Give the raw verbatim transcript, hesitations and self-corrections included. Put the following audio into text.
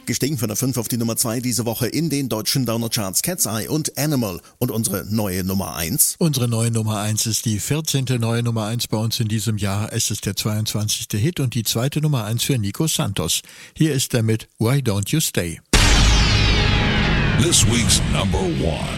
Gestiegen von der fünf auf die Nummer zwei diese Woche in den deutschen Downer-Charts Cat's Eye und Animal. Und unsere neue Nummer eins? Unsere neue Nummer eins ist die vierzehnte neue Nummer eins bei uns in diesem Jahr. Es ist der zweiundzwanzigste Hit und die zweite Nummer eins für Nico Santos. Hier ist er mit Why Don't You Stay? This week's number one.